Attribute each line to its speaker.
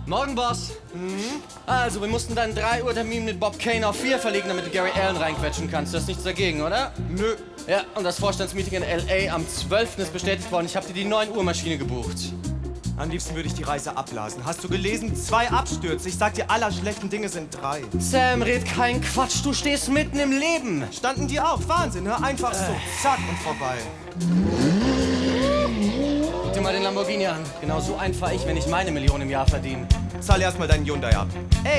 Speaker 1: Morgen, Boss. Also, wir mussten deinen 3 Uhr Termin mit Bob Kane auf 4 verlegen, damit du Gary Allen reinquetschen kannst. Du hast nichts dagegen, oder?
Speaker 2: Nö.
Speaker 1: Ja, und das Vorstandsmeeting in L.A. am 12. ist bestätigt worden. Ich habe dir die 9 Uhr Maschine gebucht.
Speaker 2: Am liebsten würde ich die Reise abblasen. Hast du gelesen? 2 Abstürze. Ich sag dir, aller schlechten Dinge sind 3.
Speaker 1: Sam, red keinen Quatsch. Du stehst mitten im Leben.
Speaker 2: Standen die auch? Wahnsinn, hör einfach so. Zack und vorbei.
Speaker 1: Guck dir mal den Lamborghini an. Genau so einen fahr ich, wenn ich meine Million im Jahr verdiene.
Speaker 2: Zahl erstmal deinen Hyundai ab. Ey,